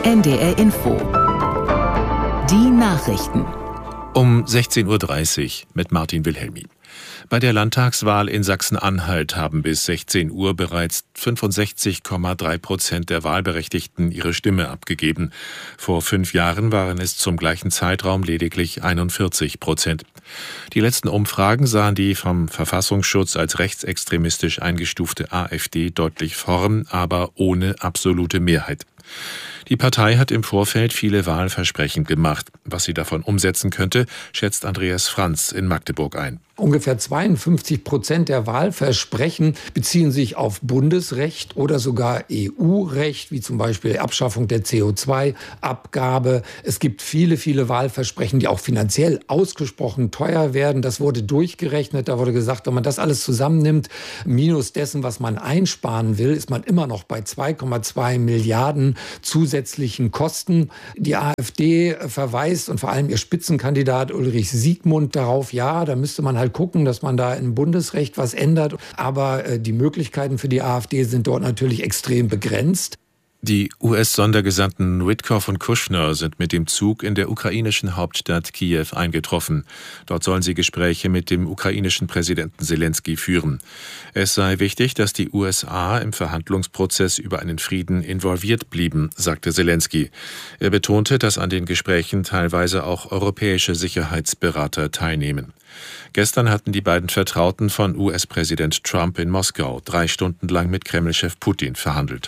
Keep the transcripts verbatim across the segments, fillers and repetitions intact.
N D R Info. Die Nachrichten. Um sechzehn Uhr dreißig mit Martin Wilhelmi. Bei der Landtagswahl in Sachsen-Anhalt haben bis sechzehn Uhr bereits fünfundsechzig Komma drei Prozent der Wahlberechtigten ihre Stimme abgegeben. Vor fünf Jahren waren es zum gleichen Zeitraum lediglich einundvierzig Prozent. Die letzten Umfragen sahen die vom Verfassungsschutz als rechtsextremistisch eingestufte AfD deutlich vorn, aber ohne absolute Mehrheit. Die Partei hat im Vorfeld viele Wahlversprechen gemacht. Was sie davon umsetzen könnte, schätzt Andreas Franz in Magdeburg ein. Ungefähr zweiundfünfzig Prozent der Wahlversprechen beziehen sich auf Bundesrecht oder sogar E U-Recht, wie zum Beispiel die Abschaffung der C O zwei Abgabe. Es gibt viele, viele Wahlversprechen, die auch finanziell ausgesprochen teuer werden. Das wurde durchgerechnet. Da wurde gesagt, wenn man das alles zusammennimmt, minus dessen, was man einsparen will, ist man immer noch bei zwei Komma zwei Milliarden zusätzlichen Kosten. Die AfD verweist und vor allem ihr Spitzenkandidat Ulrich Siegmund darauf, ja, da müsste man halt gucken, dass man da im Bundesrecht was ändert. Aber äh, die Möglichkeiten für die AfD sind dort natürlich extrem begrenzt. Die U S-Sondergesandten Witkoff und Kushner sind mit dem Zug in der ukrainischen Hauptstadt Kiew eingetroffen. Dort sollen sie Gespräche mit dem ukrainischen Präsidenten Selensky führen. Es sei wichtig, dass die U S A im Verhandlungsprozess über einen Frieden involviert blieben, sagte Selensky. Er betonte, dass an den Gesprächen teilweise auch europäische Sicherheitsberater teilnehmen. Gestern hatten die beiden Vertrauten von U S-Präsident Trump in Moskau drei Stunden lang mit Kremlchef Putin verhandelt.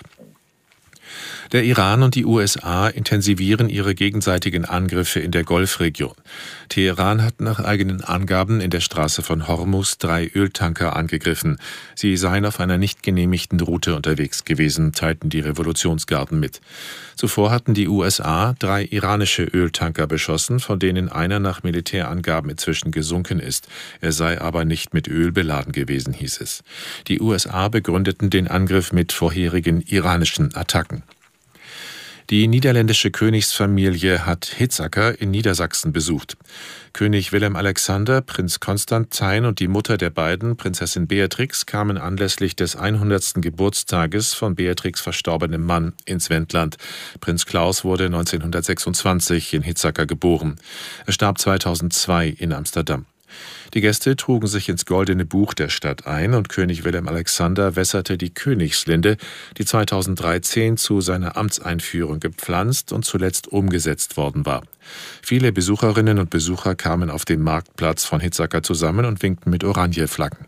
Der Iran und die U S A intensivieren ihre gegenseitigen Angriffe in der Golfregion. Teheran hat nach eigenen Angaben in der Straße von Hormuz drei Öltanker angegriffen. Sie seien auf einer nicht genehmigten Route unterwegs gewesen, teilten die Revolutionsgarden mit. Zuvor hatten die U S A drei iranische Öltanker beschossen, von denen einer nach Militärangaben inzwischen gesunken ist. Er sei aber nicht mit Öl beladen gewesen, hieß es. Die U S A begründeten den Angriff mit vorherigen iranischen Attacken. Die niederländische Königsfamilie hat Hitzacker in Niedersachsen besucht. König Willem Alexander, Prinz Konstantin und die Mutter der beiden, Prinzessin Beatrix, kamen anlässlich des hundertsten Geburtstages von Beatrix' verstorbenem Mann ins Wendland. Prinz Klaus wurde neunzehnhundertsechsundzwanzig in Hitzacker geboren. Er starb zweitausendzwei in Amsterdam. Die Gäste trugen sich ins Goldene Buch der Stadt ein und König Willem Alexander wässerte die Königslinde, die zweitausenddreizehn zu seiner Amtseinführung gepflanzt und zuletzt umgesetzt worden war. Viele Besucherinnen und Besucher kamen auf dem Marktplatz von Hitzacker zusammen und winkten mit Oranje-Flaggen.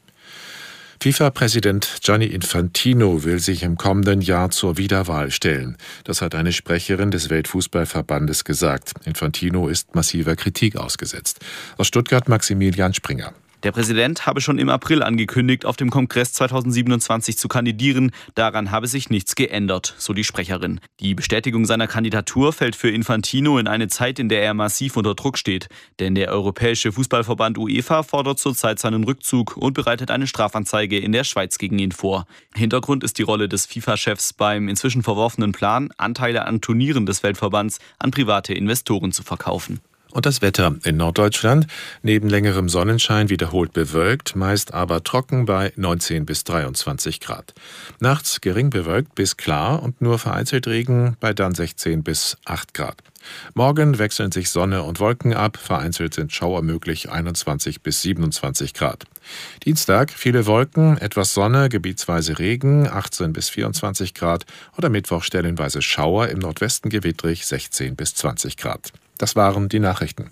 FIFA-Präsident Gianni Infantino will sich im kommenden Jahr zur Wiederwahl stellen. Das hat eine Sprecherin des Weltfußballverbandes gesagt. Infantino ist massiver Kritik ausgesetzt. Aus Stuttgart Maximilian Springer. Der Präsident habe schon im April angekündigt, auf dem Kongress zweitausendsiebenundzwanzig zu kandidieren. Daran habe sich nichts geändert, so die Sprecherin. Die Bestätigung seiner Kandidatur fällt für Infantino in eine Zeit, in der er massiv unter Druck steht. Denn der Europäische Fußballverband UEFA fordert zurzeit seinen Rückzug und bereitet eine Strafanzeige in der Schweiz gegen ihn vor. Hintergrund ist die Rolle des FIFA-Chefs beim inzwischen verworfenen Plan, Anteile an Turnieren des Weltverbands an private Investoren zu verkaufen. Und das Wetter in Norddeutschland, neben längerem Sonnenschein wiederholt bewölkt, meist aber trocken bei neunzehn bis dreiundzwanzig Grad. Nachts gering bewölkt bis klar und nur vereinzelt Regen bei dann sechzehn bis acht Grad. Morgen wechseln sich Sonne und Wolken ab, vereinzelt sind Schauer möglich, einundzwanzig bis siebenundzwanzig Grad. Dienstag viele Wolken, etwas Sonne, gebietsweise Regen, achtzehn bis vierundzwanzig Grad oder Mittwoch stellenweise Schauer, im Nordwesten gewittrig, sechzehn bis zwanzig Grad. Das waren die Nachrichten.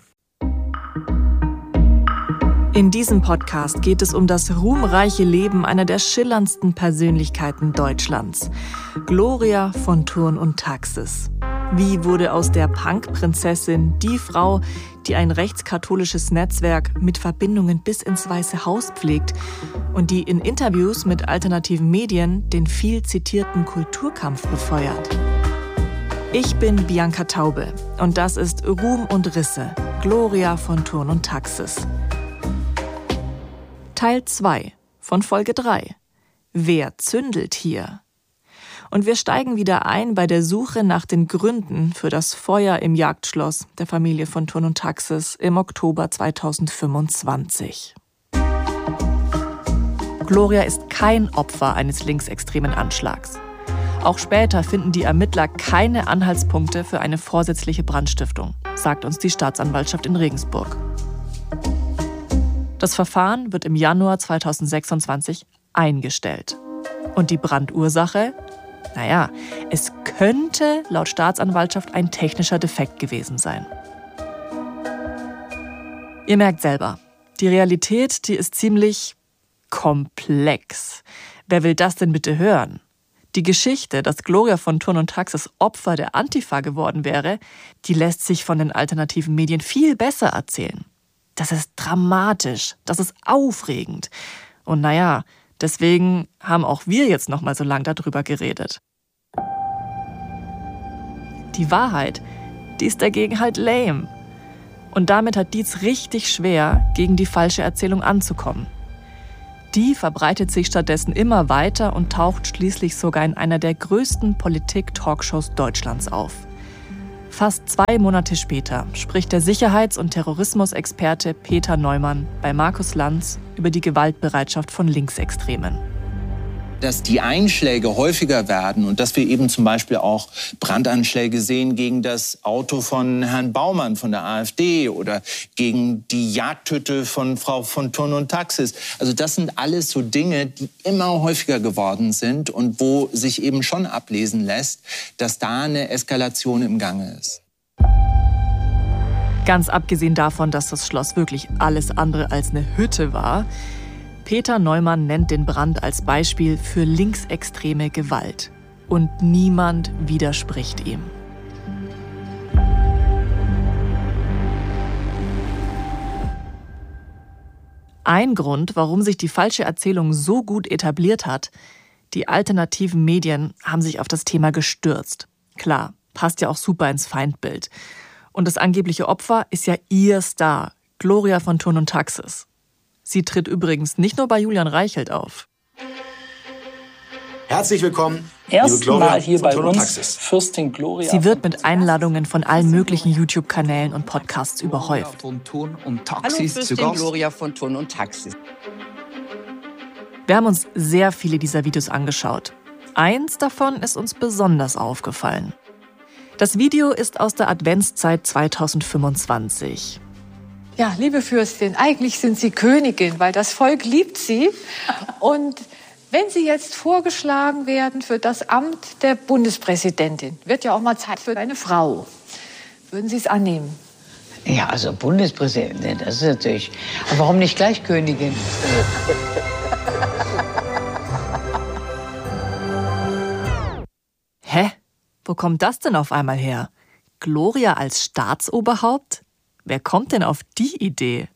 In diesem Podcast geht es um das ruhmreiche Leben einer der schillerndsten Persönlichkeiten Deutschlands, Gloria von Thurn und Taxis. Wie wurde aus der Punk-Prinzessin die Frau, die ein rechtskatholisches Netzwerk mit Verbindungen bis ins Weiße Haus pflegt und die in Interviews mit alternativen Medien den viel zitierten Kulturkampf befeuert? Ich bin Bianca Taube und das ist Ruhm und Risse, Gloria von Thurn und Taxis. Teil zwei von Folge drei. Wer zündelt hier? Und wir steigen wieder ein bei der Suche nach den Gründen für das Feuer im Jagdschloss der Familie von Thurn und Taxis im Oktober zweitausendfünfundzwanzig. Gloria ist kein Opfer eines linksextremen Anschlags. Auch später finden die Ermittler keine Anhaltspunkte für eine vorsätzliche Brandstiftung, sagt uns die Staatsanwaltschaft in Regensburg. Das Verfahren wird im Januar zweitausendsechsundzwanzig eingestellt. Und die Brandursache? Naja, es könnte laut Staatsanwaltschaft ein technischer Defekt gewesen sein. Ihr merkt selber, die Realität, die ist ziemlich komplex. Wer will das denn bitte hören? Die Geschichte, dass Gloria von Thurn und Taxis Opfer der Antifa geworden wäre, die lässt sich von den alternativen Medien viel besser erzählen. Das ist dramatisch, das ist aufregend. Und naja, deswegen haben auch wir jetzt noch mal so lange darüber geredet. Die Wahrheit, die ist dagegen halt lame. Und damit hat Dietz richtig schwer, gegen die falsche Erzählung anzukommen. Die verbreitet sich stattdessen immer weiter und taucht schließlich sogar in einer der größten Politik-Talkshows Deutschlands auf. Fast zwei Monate später spricht der Sicherheits- und Terrorismusexperte Peter Neumann bei Markus Lanz über die Gewaltbereitschaft von Linksextremen. Dass die Einschläge häufiger werden und dass wir eben zum Beispiel auch Brandanschläge sehen gegen das Auto von Herrn Baumann von der AfD oder gegen die Jagdhütte von Frau von Thurn und Taxis. Also das sind alles so Dinge, die immer häufiger geworden sind und wo sich eben schon ablesen lässt, dass da eine Eskalation im Gange ist. Ganz abgesehen davon, dass das Schloss wirklich alles andere als eine Hütte war, Peter Neumann nennt den Brand als Beispiel für linksextreme Gewalt. Und niemand widerspricht ihm. Ein Grund, warum sich die falsche Erzählung so gut etabliert hat: die alternativen Medien haben sich auf das Thema gestürzt. Klar, passt ja auch super ins Feindbild. Und das angebliche Opfer ist ja ihr Star, Gloria von Thurn und Taxis. Sie tritt übrigens nicht nur bei Julian Reichelt auf. Herzlich willkommen, Erstmal hier bei uns, Fürstin Gloria. Sie wird mit Einladungen von allen möglichen YouTube-Kanälen und Podcasts überhäuft. Hallo, Fürstin Gloria von Thurn und Taxis. Wir haben uns sehr viele dieser Videos angeschaut. Eins davon ist uns besonders aufgefallen. Das Video ist aus der Adventszeit zweitausendfünfundzwanzig. Ja, liebe Fürstin, eigentlich sind Sie Königin, weil das Volk liebt Sie. Und wenn Sie jetzt vorgeschlagen werden für das Amt der Bundespräsidentin, wird ja auch mal Zeit für eine Frau. Würden Sie es annehmen? Ja, also Bundespräsidentin, das ist natürlich... Aber warum nicht gleich Königin? Hä? Wo kommt das denn auf einmal her? Gloria als Staatsoberhaupt? Wer kommt denn auf die Idee?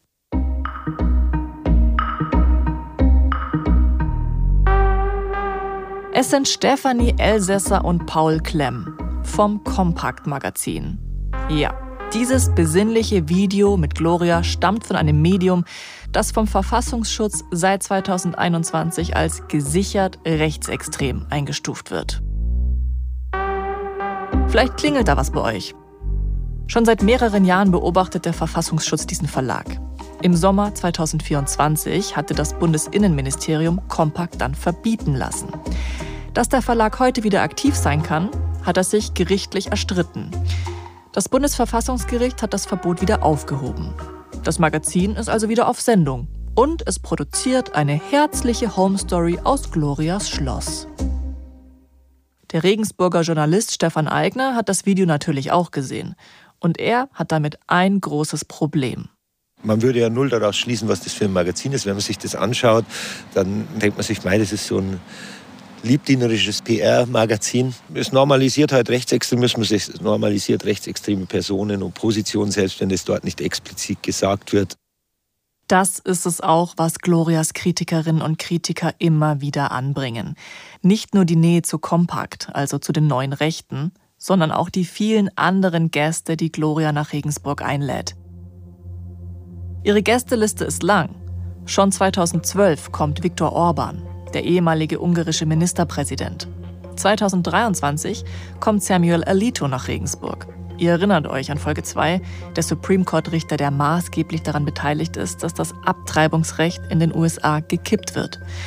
Es sind Stefanie Elsässer und Paul Klemm vom Kompakt-Magazin. Ja, dieses besinnliche Video mit Gloria stammt von einem Medium, das vom Verfassungsschutz seit zweitausendeinundzwanzig als gesichert rechtsextrem eingestuft wird. Vielleicht klingelt da was bei euch. Schon seit mehreren Jahren beobachtet der Verfassungsschutz diesen Verlag. Im Sommer zweitausendvierundzwanzig hatte das Bundesinnenministerium Kompakt dann verbieten lassen. Dass der Verlag heute wieder aktiv sein kann, hat er sich gerichtlich erstritten. Das Bundesverfassungsgericht hat das Verbot wieder aufgehoben. Das Magazin ist also wieder auf Sendung und es produziert eine herzliche Home-Story aus Glorias Schloss. Der Regensburger Journalist Stefan Aigner hat das Video natürlich auch gesehen. Und er hat damit ein großes Problem. Man würde ja null daraus schließen, was das für ein Magazin ist. Wenn man sich das anschaut, dann denkt man sich, mei, das ist so ein liebdienerisches P R-Magazin. Es normalisiert halt Rechtsextremismus, es normalisiert rechtsextreme Personen und Positionen, selbst wenn das dort nicht explizit gesagt wird. Das ist es auch, was Glorias Kritikerinnen und Kritiker immer wieder anbringen. Nicht nur die Nähe zu Kompakt, also zu den neuen Rechten, sondern auch die vielen anderen Gäste, die Gloria nach Regensburg einlädt. Ihre Gästeliste ist lang. Schon zweitausendzwölf kommt Viktor Orban, der ehemalige ungarische Ministerpräsident. zweitausenddreiundzwanzig kommt Samuel Alito nach Regensburg. Ihr erinnert euch an Folge zwei, der Supreme Court-Richter, der maßgeblich daran beteiligt ist, dass das Abtreibungsrecht in den U S A gekippt wird.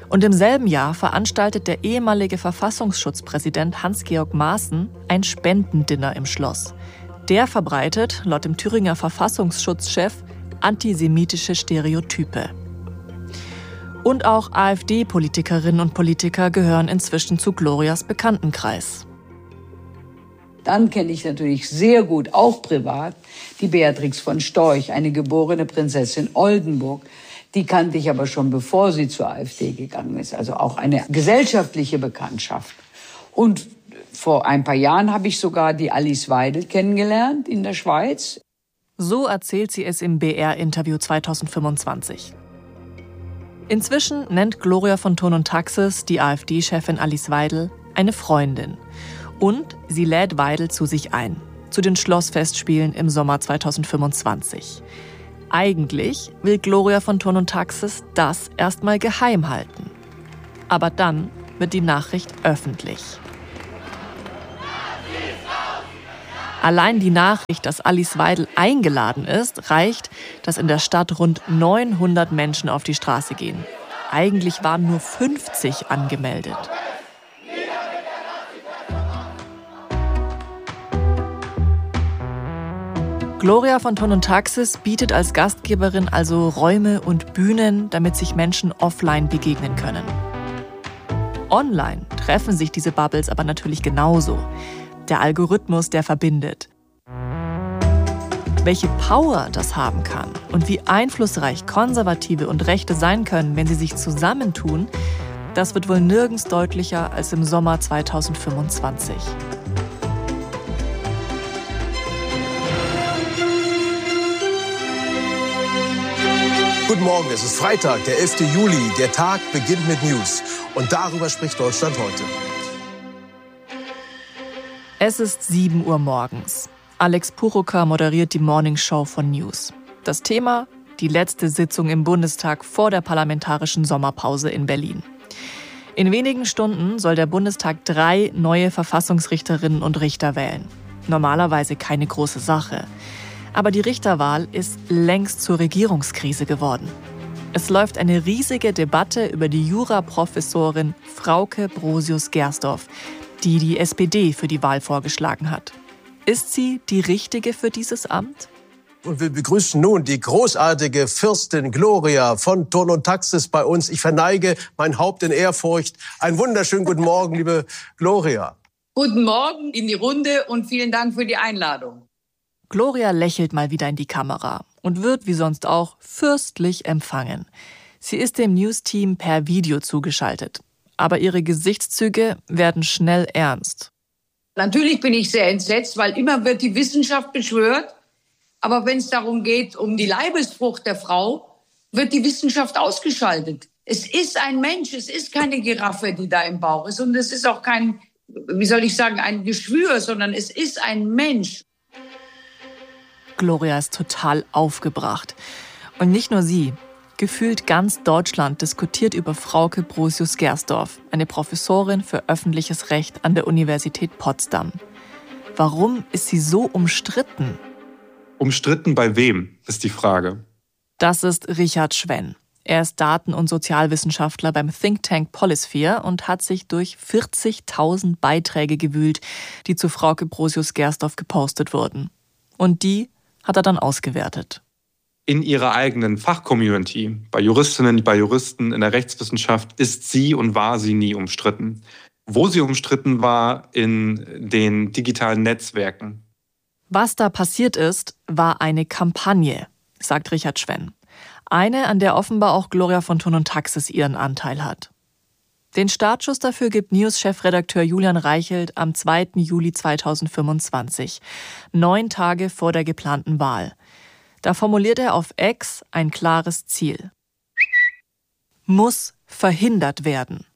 Und im selben Jahr veranstaltet der ehemalige Verfassungsschutzpräsident Hans-Georg Maaßen ein Spendendinner im Schloss. Der verbreitet, laut dem Thüringer Verfassungsschutzchef, antisemitische Stereotype. Und auch AfD-Politikerinnen und Politiker gehören inzwischen zu Glorias Bekanntenkreis. Dann kenne ich natürlich sehr gut, auch privat, die Beatrix von Storch, eine geborene Prinzessin Oldenburg. Die kannte ich aber schon, bevor sie zur AfD gegangen ist. Also auch eine gesellschaftliche Bekanntschaft. Und vor ein paar Jahren habe ich sogar die Alice Weidel kennengelernt in der Schweiz. So erzählt sie es im B R-Interview zweitausendfünfundzwanzig. Inzwischen nennt Gloria von Thurn und Taxis, die AfD-Chefin Alice Weidel, eine Freundin. Und sie lädt Weidel zu sich ein, zu den Schlossfestspielen im Sommer zweitausendfünfundzwanzig. Eigentlich will Gloria von Thurn und Taxis das erstmal geheim halten. Aber dann wird die Nachricht öffentlich. Allein die Nachricht, dass Alice Weidel eingeladen ist, reicht, dass in der Stadt rund neunhundert Menschen auf die Straße gehen. Eigentlich waren nur fünfzig angemeldet. Gloria von Thurn und Taxis bietet als Gastgeberin also Räume und Bühnen, damit sich Menschen offline begegnen können. Online treffen sich diese Bubbles aber natürlich genauso. Der Algorithmus, der verbindet. Welche Power das haben kann und wie einflussreich Konservative und Rechte sein können, wenn sie sich zusammentun, das wird wohl nirgends deutlicher als im Sommer zweitausendfünfundzwanzig. Guten Morgen, es ist Freitag, der elfte Juli. Der Tag beginnt mit News. Und darüber spricht Deutschland heute. Es ist sieben Uhr morgens. Alex Puchoka moderiert die Morning Show von News. Das Thema: die letzte Sitzung im Bundestag vor der parlamentarischen Sommerpause in Berlin. In wenigen Stunden soll der Bundestag drei neue Verfassungsrichterinnen und Richter wählen. Normalerweise keine große Sache. Aber die Richterwahl ist längst zur Regierungskrise geworden. Es läuft eine riesige Debatte über die Juraprofessorin Frauke Brosius-Gersdorf, die die S P D für die Wahl vorgeschlagen hat. Ist sie die Richtige für dieses Amt? Und wir begrüßen nun die großartige Fürstin Gloria von Thurn und Taxis bei uns. Ich verneige mein Haupt in Ehrfurcht. Einen wunderschönen guten Morgen, liebe Gloria. Guten Morgen in die Runde und vielen Dank für die Einladung. Gloria lächelt mal wieder in die Kamera und wird wie sonst auch fürstlich empfangen. Sie ist dem News-Team per Video zugeschaltet. Aber ihre Gesichtszüge werden schnell ernst. Natürlich bin ich sehr entsetzt, weil immer wird die Wissenschaft beschwört. Aber wenn es darum geht, um die Leibesfrucht der Frau, wird die Wissenschaft ausgeschaltet. Es ist ein Mensch, es ist keine Giraffe, die da im Bauch ist. Und es ist auch kein, wie soll ich sagen, ein Geschwür, sondern es ist ein Mensch. Gloria ist total aufgebracht. Und nicht nur sie. Gefühlt ganz Deutschland diskutiert über Frauke Brosius-Gersdorf, eine Professorin für öffentliches Recht an der Universität Potsdam. Warum ist sie so umstritten? Umstritten bei wem, ist die Frage. Das ist Richard Schwenn. Er ist Daten- und Sozialwissenschaftler beim Think Tank Polisphere und hat sich durch vierzigtausend Beiträge gewühlt, die zu Frauke Brosius-Gersdorf gepostet wurden. Und die hat er dann ausgewertet. In ihrer eigenen Fachcommunity, bei Juristinnen, bei Juristen in der Rechtswissenschaft, ist sie und war sie nie umstritten. Wo sie umstritten war, in den digitalen Netzwerken. Was da passiert ist, war eine Kampagne, sagt Richard Schwenn. Eine, an der offenbar auch Gloria von Thurn und Taxis ihren Anteil hat. Den Startschuss dafür gibt News-Chefredakteur Julian Reichelt am zweiten Juli zweitausendfünfundzwanzig, neun Tage vor der geplanten Wahl. Da formuliert er auf X ein klares Ziel. Muss verhindert werden.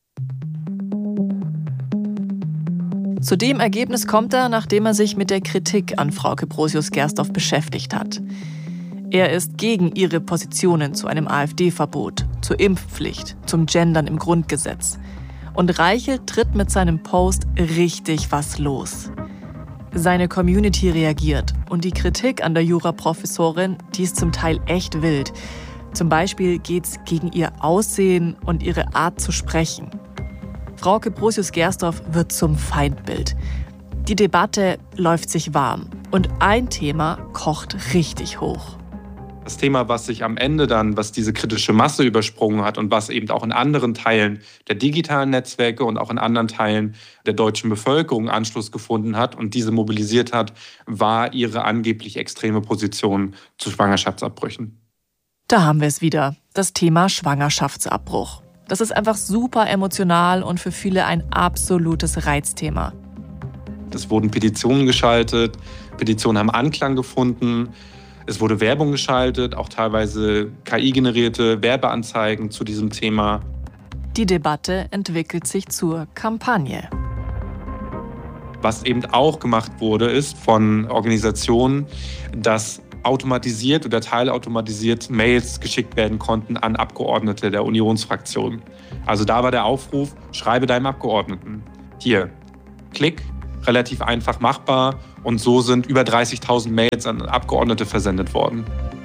Zu dem Ergebnis kommt er, nachdem er sich mit der Kritik an Frauke Brosius-Gersdorf beschäftigt hat. Er ist gegen ihre Positionen zu einem AfD-Verbot, zur Impfpflicht, zum Gendern im Grundgesetz. Und Reichelt tritt mit seinem Post richtig was los. Seine Community reagiert und die Kritik an der Juraprofessorin, die ist zum Teil echt wild. Zum Beispiel geht es gegen ihr Aussehen und ihre Art zu sprechen. Frauke Brosius-Gersdorf wird zum Feindbild. Die Debatte läuft sich warm und ein Thema kocht richtig hoch. Das Thema, was sich am Ende dann, was diese kritische Masse übersprungen hat und was eben auch in anderen Teilen der digitalen Netzwerke und auch in anderen Teilen der deutschen Bevölkerung Anschluss gefunden hat und diese mobilisiert hat, war ihre angeblich extreme Position zu Schwangerschaftsabbrüchen. Da haben wir es wieder, das Thema Schwangerschaftsabbruch. Das ist einfach super emotional und für viele ein absolutes Reizthema. Es wurden Petitionen geschaltet, Petitionen haben Anklang gefunden. Es wurde Werbung geschaltet, auch teilweise K I-generierte Werbeanzeigen zu diesem Thema. Die Debatte entwickelt sich zur Kampagne. Was eben auch gemacht wurde, ist von Organisationen, dass automatisiert oder teilautomatisiert Mails geschickt werden konnten an Abgeordnete der Unionsfraktion. Also da war der Aufruf, schreibe deinem Abgeordneten. Hier, Klick, relativ einfach machbar. Und so sind über dreißigtausend Mails an Abgeordnete versendet worden.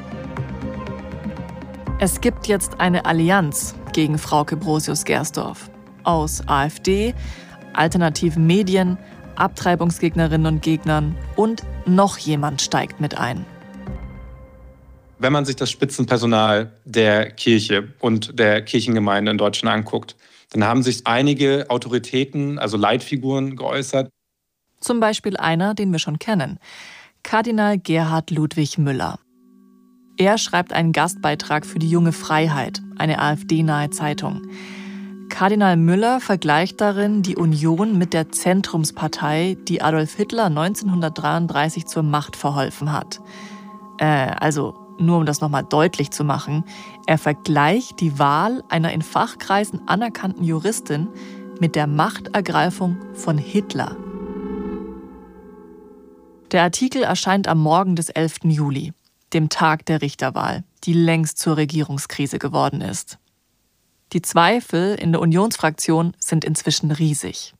Es gibt jetzt eine Allianz gegen Frauke Brosius-Gersdorf. Aus AfD, alternativen Medien, Abtreibungsgegnerinnen und Gegnern und noch jemand steigt mit ein. Wenn man sich das Spitzenpersonal der Kirche und der Kirchengemeinde in Deutschland anguckt, dann haben sich einige Autoritäten, also Leitfiguren, geäußert. Zum Beispiel einer, den wir schon kennen, Kardinal Gerhard Ludwig Müller. Er schreibt einen Gastbeitrag für die Junge Freiheit, eine AfD-nahe Zeitung. Kardinal Müller vergleicht darin die Union mit der Zentrumspartei, die Adolf Hitler neunzehnhundertdreiunddreißig zur Macht verholfen hat. Äh, also nur um das nochmal deutlich zu machen, er vergleicht die Wahl einer in Fachkreisen anerkannten Juristin mit der Machtergreifung von Hitler. Der Artikel erscheint am Morgen des elften Juli, dem Tag der Richterwahl, die längst zur Regierungskrise geworden ist. Die Zweifel in der Unionsfraktion sind inzwischen riesig.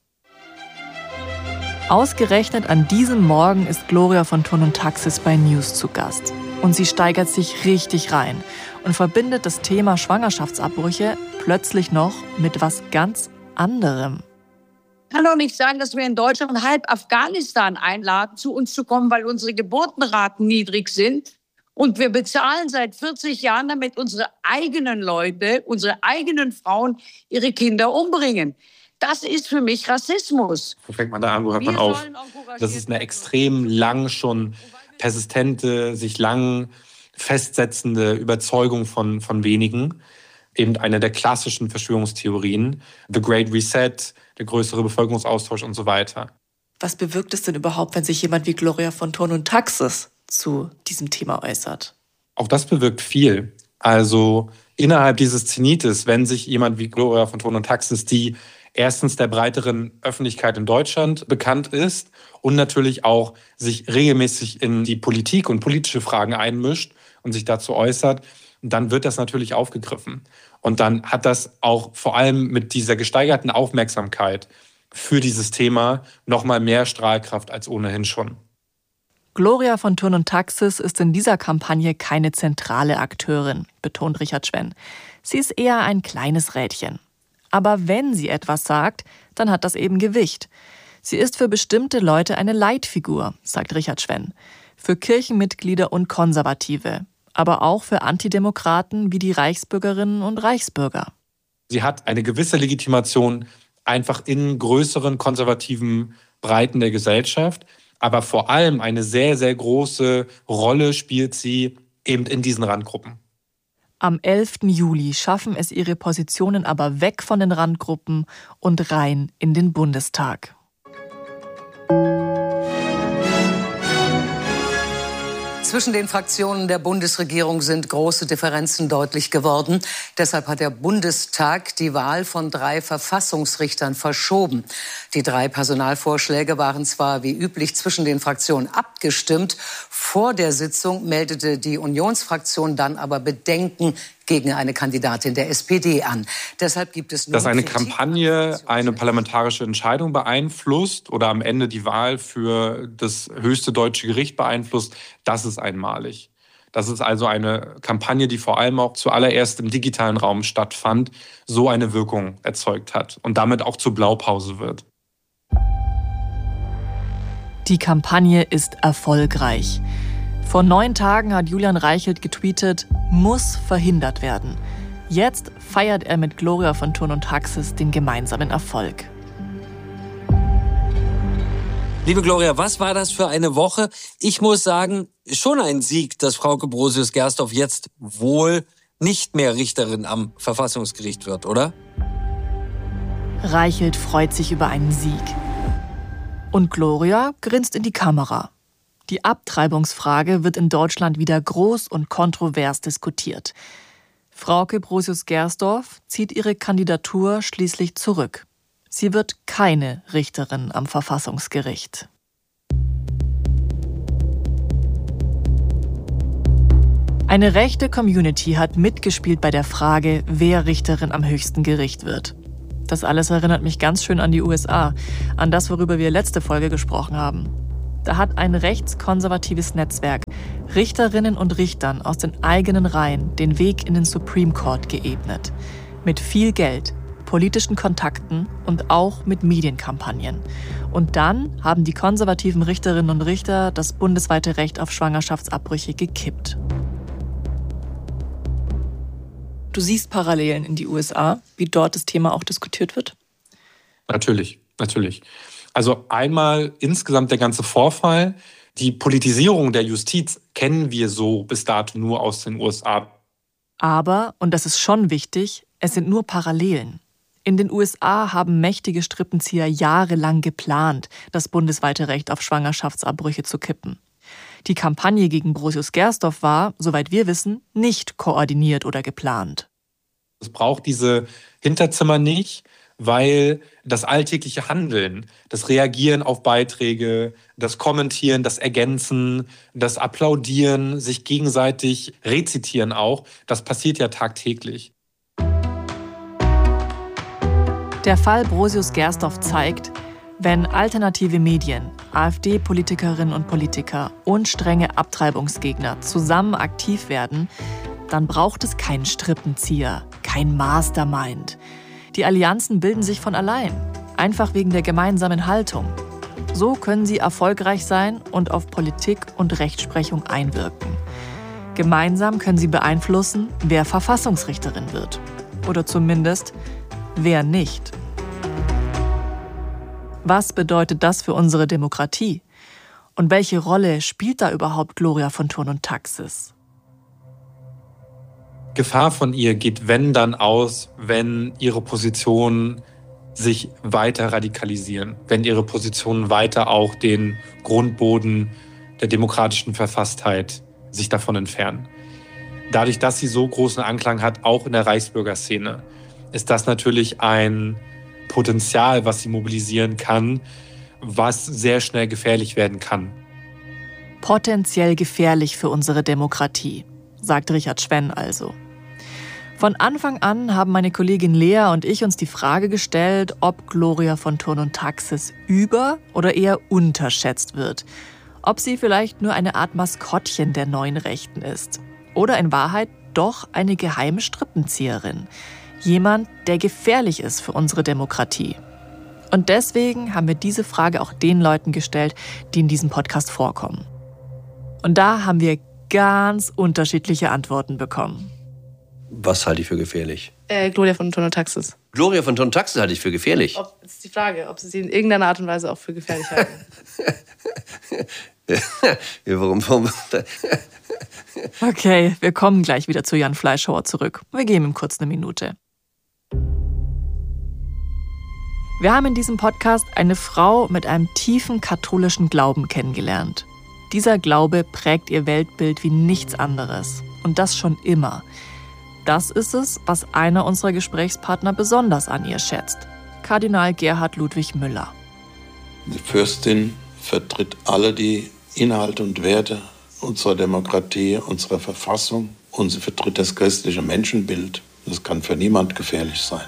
Ausgerechnet an diesem Morgen ist Gloria von Thurn und Taxis bei News zu Gast. Und sie steigert sich richtig rein und verbindet das Thema Schwangerschaftsabbrüche plötzlich noch mit was ganz anderem. Kann doch nicht sein, dass wir in Deutschland halb Afghanistan einladen, zu uns zu kommen, weil unsere Geburtenraten niedrig sind. Und wir bezahlen seit vierzig Jahren, damit unsere eigenen Leute, unsere eigenen Frauen ihre Kinder umbringen. Das ist für mich Rassismus. Wo fängt man da an, wo hört man auf? Das ist eine extrem lang schon persistente, sich lang festsetzende Überzeugung von, von wenigen. Eben eine der klassischen Verschwörungstheorien. The Great Reset, der größere Bevölkerungsaustausch und so weiter. Was bewirkt es denn überhaupt, wenn sich jemand wie Gloria von Thurn und Taxis zu diesem Thema äußert? Auch das bewirkt viel. Also innerhalb dieses Zenites, wenn sich jemand wie Gloria von Thurn und Taxis, die erstens der breiteren Öffentlichkeit in Deutschland bekannt ist und natürlich auch sich regelmäßig in die Politik und politische Fragen einmischt und sich dazu äußert, dann wird das natürlich aufgegriffen. Und dann hat das auch vor allem mit dieser gesteigerten Aufmerksamkeit für dieses Thema noch mal mehr Strahlkraft als ohnehin schon. Gloria von Thurn und Taxis ist in dieser Kampagne keine zentrale Akteurin, betont Richard Schwenn. Sie ist eher ein kleines Rädchen. Aber wenn sie etwas sagt, dann hat das eben Gewicht. Sie ist für bestimmte Leute eine Leitfigur, sagt Richard Schwenn. Für Kirchenmitglieder und Konservative. Aber auch für Antidemokraten wie die Reichsbürgerinnen und Reichsbürger. Sie hat eine gewisse Legitimation einfach in größeren konservativen Breiten der Gesellschaft. Aber vor allem eine sehr, sehr große Rolle spielt sie eben in diesen Randgruppen. Am elften Juli schaffen es ihre Positionen aber weg von den Randgruppen und rein in den Bundestag. Zwischen den Fraktionen der Bundesregierung sind große Differenzen deutlich geworden. Deshalb hat der Bundestag die Wahl von drei Verfassungsrichtern verschoben. Die drei Personalvorschläge waren zwar wie üblich zwischen den Fraktionen abgestimmt. Vor der Sitzung meldete die Unionsfraktion dann aber Bedenken gegen eine Kandidatin der S P D an. Deshalb gibt es nun Dass eine Kampagne eine parlamentarische Entscheidung beeinflusst oder am Ende die Wahl für das höchste deutsche Gericht beeinflusst, das ist einmalig. Das ist also eine Kampagne, die vor allem auch zuallererst im digitalen Raum stattfand, so eine Wirkung erzeugt hat und damit auch zur Blaupause wird. Die Kampagne ist erfolgreich. Vor neun Tagen hat Julian Reichelt getweetet, muss verhindert werden. Jetzt feiert er mit Gloria von Thurn und Taxis den gemeinsamen Erfolg. Liebe Gloria, was war das für eine Woche? Ich muss sagen, schon ein Sieg, dass Frauke Brosius-Gersdorf jetzt wohl nicht mehr Richterin am Verfassungsgericht wird, oder? Reichelt freut sich über einen Sieg. Und Gloria grinst in die Kamera. Die Abtreibungsfrage wird in Deutschland wieder groß und kontrovers diskutiert. Frauke Brosius-Gersdorf zieht ihre Kandidatur schließlich zurück. Sie wird keine Richterin am Verfassungsgericht. Eine rechte Community hat mitgespielt bei der Frage, wer Richterin am höchsten Gericht wird. Das alles erinnert mich ganz schön an die U S A, an das, worüber wir letzte Folge gesprochen haben. Da hat ein rechtskonservatives Netzwerk Richterinnen und Richtern aus den eigenen Reihen den Weg in den Supreme Court geebnet. Mit viel Geld, politischen Kontakten und auch mit Medienkampagnen. Und dann haben die konservativen Richterinnen und Richter das bundesweite Recht auf Schwangerschaftsabbrüche gekippt. Du siehst Parallelen in die U S A, wie dort das Thema auch diskutiert wird? Natürlich, natürlich. Also einmal insgesamt der ganze Vorfall. Die Politisierung der Justiz kennen wir so bis dato nur aus den U S A. Aber, und das ist schon wichtig, es sind nur Parallelen. In den U S A haben mächtige Strippenzieher jahrelang geplant, das bundesweite Recht auf Schwangerschaftsabbrüche zu kippen. Die Kampagne gegen Brosius-Gersdorf war, soweit wir wissen, nicht koordiniert oder geplant. Es braucht diese Hinterzimmer nicht, weil das alltägliche Handeln, das Reagieren auf Beiträge, das Kommentieren, das Ergänzen, das Applaudieren, sich gegenseitig rezitieren auch, das passiert ja tagtäglich. Der Fall Brosius-Gersdorf zeigt, wenn alternative Medien, AfD-Politikerinnen und Politiker und strenge Abtreibungsgegner zusammen aktiv werden, dann braucht es keinen Strippenzieher, kein Mastermind. Die Allianzen bilden sich von allein, einfach wegen der gemeinsamen Haltung. So können sie erfolgreich sein und auf Politik und Rechtsprechung einwirken. Gemeinsam können sie beeinflussen, wer Verfassungsrichterin wird. Oder zumindest, wer nicht. Was bedeutet das für unsere Demokratie? Und welche Rolle spielt da überhaupt Gloria von Thurn und Taxis? Gefahr von ihr geht, wenn dann aus, wenn ihre Positionen sich weiter radikalisieren, wenn ihre Positionen weiter auch den Grundboden der demokratischen Verfasstheit sich davon entfernen. Dadurch, dass sie so großen Anklang hat, auch in der Reichsbürgerszene, ist das natürlich ein Potenzial, was sie mobilisieren kann, was sehr schnell gefährlich werden kann. Potenziell gefährlich für unsere Demokratie, sagt Richard Schwenn also. Von Anfang an haben meine Kollegin Lea und ich uns die Frage gestellt, ob Gloria von Thurn und Taxis über- oder eher unterschätzt wird. Ob sie vielleicht nur eine Art Maskottchen der neuen Rechten ist. Oder in Wahrheit doch eine geheime Strippenzieherin. Jemand, der gefährlich ist für unsere Demokratie. Und deswegen haben wir diese Frage auch den Leuten gestellt, die in diesem Podcast vorkommen. Und da haben wir ganz unterschiedliche Antworten bekommen. Was halte ich für gefährlich? Äh, Gloria von Thurn und Taxis. Gloria von Thurn und Taxis halte ich für gefährlich. Ob, das ist die Frage, ob Sie sie in irgendeiner Art und Weise auch für gefährlich halten. ja, warum? warum? Okay, wir kommen gleich wieder zu Jan Fleischhauer zurück. Wir geben ihm kurz eine Minute. Wir haben in diesem Podcast eine Frau mit einem tiefen katholischen Glauben kennengelernt. Dieser Glaube prägt ihr Weltbild wie nichts anderes. Und das schon immer. Das ist es, was einer unserer Gesprächspartner besonders an ihr schätzt. Kardinal Gerhard Ludwig Müller. Die Fürstin vertritt alle die Inhalte und Werte unserer Demokratie, unserer Verfassung. Und sie vertritt das christliche Menschenbild. Das kann für niemand gefährlich sein.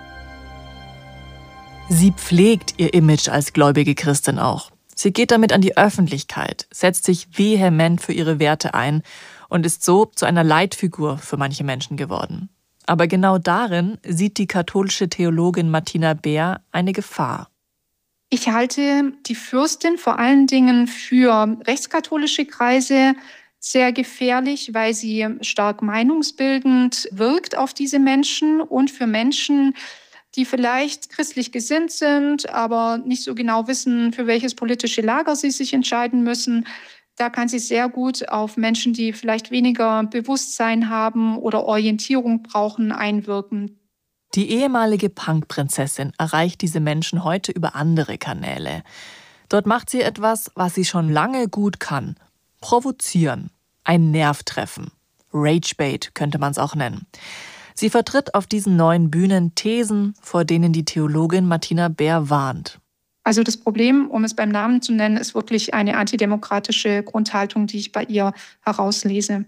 Sie pflegt ihr Image als gläubige Christin auch. Sie geht damit an die Öffentlichkeit, setzt sich vehement für ihre Werte ein und ist so zu einer Leitfigur für manche Menschen geworden. Aber genau darin sieht die katholische Theologin Martina Beer eine Gefahr. Ich halte die Fürstin vor allen Dingen für rechtskatholische Kreise sehr gefährlich, weil sie stark meinungsbildend wirkt auf diese Menschen und für Menschen, die vielleicht christlich gesinnt sind, aber nicht so genau wissen, für welches politische Lager sie sich entscheiden müssen. Da kann sie sehr gut auf Menschen, die vielleicht weniger Bewusstsein haben oder Orientierung brauchen, einwirken. Die ehemalige Punkprinzessin erreicht diese Menschen heute über andere Kanäle. Dort macht sie etwas, was sie schon lange gut kann: provozieren, ein Nerv treffen. Ragebait könnte man es auch nennen. Sie vertritt auf diesen neuen Bühnen Thesen, vor denen die Theologin Martina Beer warnt. Also das Problem, um es beim Namen zu nennen, ist wirklich eine antidemokratische Grundhaltung, die ich bei ihr herauslese.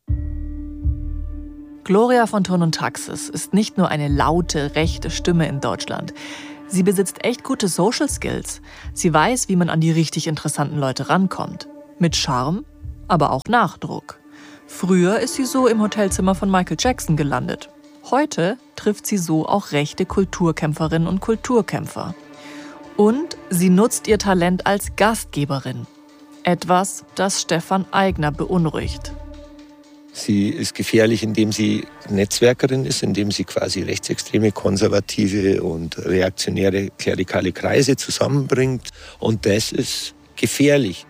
Gloria von Thurn und Taxis ist nicht nur eine laute, rechte Stimme in Deutschland. Sie besitzt echt gute Social Skills. Sie weiß, wie man an die richtig interessanten Leute rankommt. Mit Charme, aber auch Nachdruck. Früher ist sie so im Hotelzimmer von Michael Jackson gelandet. Heute trifft sie so auch rechte Kulturkämpferinnen und Kulturkämpfer. Und sie nutzt ihr Talent als Gastgeberin. Etwas, das Stefan Aigner beunruhigt. Sie ist gefährlich, indem sie Netzwerkerin ist, indem sie quasi rechtsextreme, konservative und reaktionäre klerikale Kreise zusammenbringt. Und das ist gefährlich.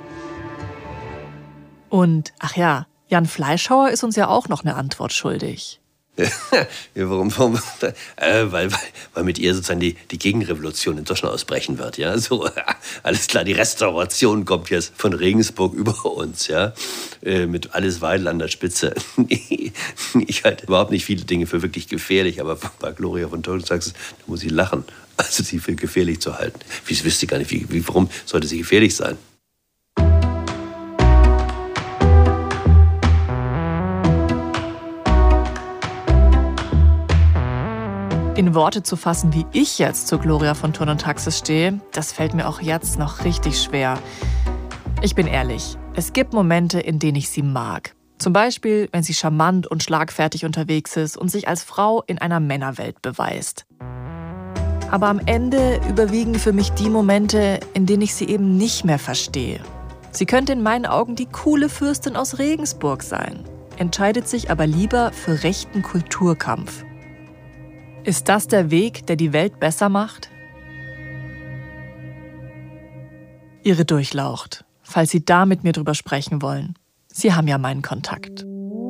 Und, ach ja, Jan Fleischhauer ist uns ja auch noch eine Antwort schuldig. Ja, warum? warum? Äh, weil, weil, weil mit ihr sozusagen die, die Gegenrevolution in Deutschland ausbrechen wird. Ja? So, alles klar, die Restauration kommt jetzt von Regensburg über uns. Ja? Äh, mit Alice Weidel an der Spitze. Ich halte überhaupt nicht viele Dinge für wirklich gefährlich, aber bei Gloria von Thurn und Taxis, da muss ich lachen. Also sie für gefährlich zu halten. Ich wüsste gar nicht, wie, wie, warum sollte sie gefährlich sein? In Worte zu fassen, wie ich jetzt zu Gloria von Thurn und Taxis stehe, das fällt mir auch jetzt noch richtig schwer. Ich bin ehrlich, es gibt Momente, in denen ich sie mag. Zum Beispiel, wenn sie charmant und schlagfertig unterwegs ist und sich als Frau in einer Männerwelt beweist. Aber am Ende überwiegen für mich die Momente, in denen ich sie eben nicht mehr verstehe. Sie könnte in meinen Augen die coole Fürstin aus Regensburg sein, entscheidet sich aber lieber für rechten Kulturkampf. Ist das der Weg, der die Welt besser macht? Ihre Durchlaucht, falls Sie da mit mir drüber sprechen wollen. Sie haben ja meinen Kontakt.